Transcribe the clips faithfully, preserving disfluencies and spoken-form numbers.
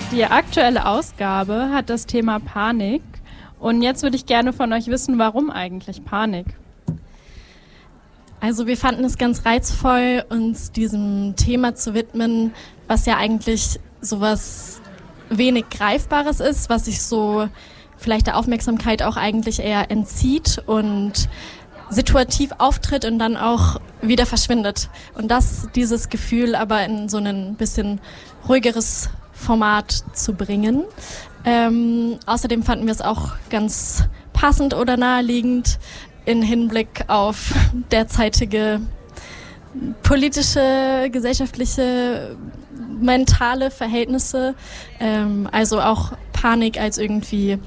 Die aktuelle Ausgabe hat das Thema Panik. Und jetzt würde ich gerne von euch wissen, warum eigentlich Panik? Also wir fanden es ganz reizvoll, uns diesem Thema zu widmen, was ja eigentlich sowas wenig Greifbares ist, was sich so vielleicht der Aufmerksamkeit auch eigentlich eher entzieht und situativ auftritt und dann auch wieder verschwindet. Und das, dieses Gefühl aber in so ein bisschen ruhigeres Format zu bringen. Ähm, außerdem fanden wir es auch ganz passend oder naheliegend in Hinblick auf derzeitige politische, gesellschaftliche, mentale Verhältnisse. Ähm, also auch Panik als irgendwie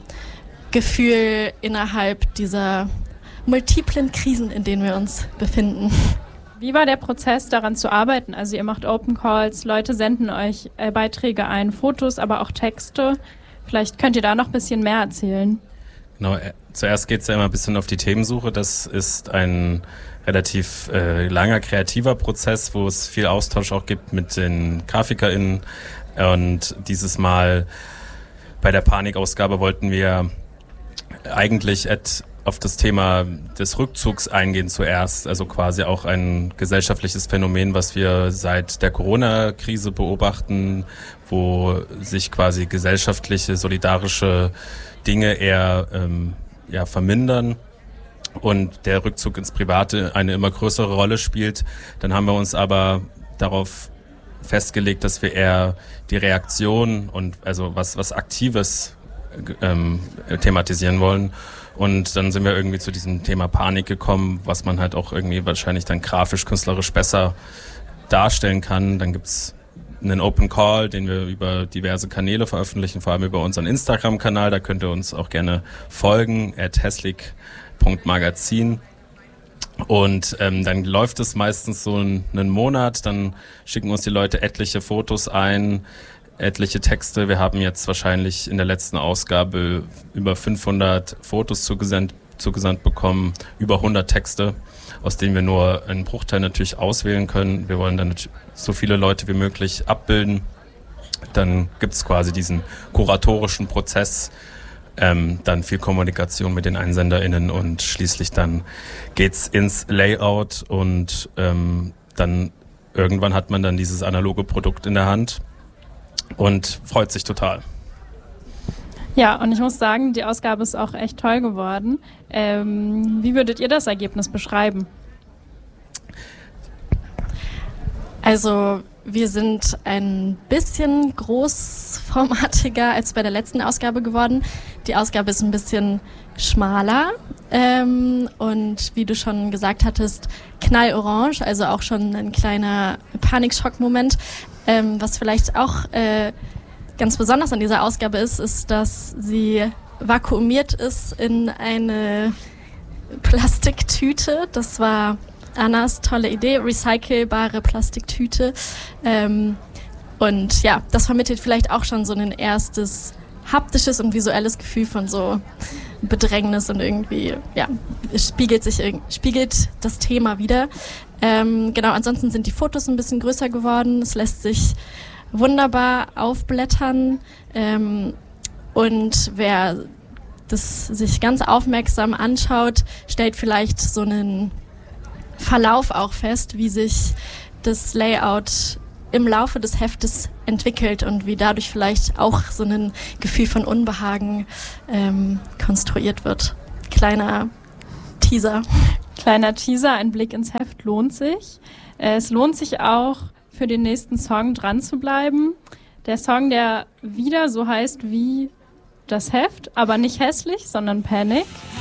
Gefühl innerhalb dieser multiplen Krisen, in denen wir uns befinden. Wie war der Prozess, daran zu arbeiten? Also ihr macht Open Calls, Leute senden euch äh, Beiträge ein, Fotos, aber auch Texte. Vielleicht könnt ihr da noch ein bisschen mehr erzählen. Genau, äh, zuerst geht es ja immer ein bisschen auf die Themensuche. Das ist ein relativ äh, langer, kreativer Prozess, wo es viel Austausch auch gibt mit den GrafikerInnen. Und dieses Mal bei der Panikausgabe wollten wir eigentlich et auf das Thema des Rückzugs eingehen zuerst, also quasi auch ein gesellschaftliches Phänomen, was wir seit der Corona-Krise beobachten, wo sich quasi gesellschaftliche, solidarische Dinge eher ähm, ja, vermindern und der Rückzug ins Private eine immer größere Rolle spielt. Dann haben wir uns aber darauf festgelegt, dass wir eher die Reaktion und also was, was Aktives ähm, thematisieren wollen. Und dann sind wir irgendwie zu diesem Thema Panik gekommen, was man halt auch irgendwie wahrscheinlich dann grafisch, künstlerisch besser darstellen kann. Dann gibt's einen Open Call, den wir über diverse Kanäle veröffentlichen, vor allem über unseren Instagram-Kanal. Da könnt ihr uns auch gerne folgen, at hässlich punkt magazin. Und ähm, dann läuft es meistens so einen, einen Monat, dann schicken uns die Leute etliche Fotos ein, etliche Texte. Wir haben jetzt wahrscheinlich in der letzten Ausgabe über fünfhundert Fotos zugesandt, zugesandt bekommen, über hundert Texte, aus denen wir nur einen Bruchteil natürlich auswählen können. Wir wollen dann so viele Leute wie möglich abbilden. Dann gibt es quasi diesen kuratorischen Prozess, ähm, dann viel Kommunikation mit den EinsenderInnen und schließlich dann geht's ins Layout und ähm, dann irgendwann hat man dann dieses analoge Produkt in der Hand und freut sich total. Ja, und ich muss sagen, die Ausgabe ist auch echt toll geworden. Ähm, wie würdet ihr das Ergebnis beschreiben? Also wir sind ein bisschen großformatiger als bei der letzten Ausgabe geworden. Die Ausgabe ist ein bisschen schmaler ähm, und wie du schon gesagt hattest, knallorange, also auch schon ein kleiner Panikschock-Moment. Ähm, was vielleicht auch äh, ganz besonders an dieser Ausgabe ist, ist, dass sie vakuumiert ist in eine Plastiktüte. Das war Annas tolle Idee, recycelbare Plastiktüte. Ähm, und ja, das vermittelt vielleicht auch schon so ein erstes haptisches und visuelles Gefühl von so Bedrängnis und irgendwie, ja, es spiegelt sich, spiegelt das Thema wieder. Ähm, genau, ansonsten sind die Fotos ein bisschen größer geworden. Es lässt sich wunderbar aufblättern. Ähm, und wer das sich ganz aufmerksam anschaut, stellt vielleicht so einen Verlauf auch fest, wie sich das Layout im Laufe des Heftes entwickelt und wie dadurch vielleicht auch so ein Gefühl von Unbehagen ähm, konstruiert wird. Kleiner Teaser. Kleiner Teaser, ein Blick ins Heft lohnt sich. Es lohnt sich auch, für den nächsten Song dran zu bleiben. Der Song, der wieder so heißt wie das Heft, aber nicht hässlich, sondern Panic.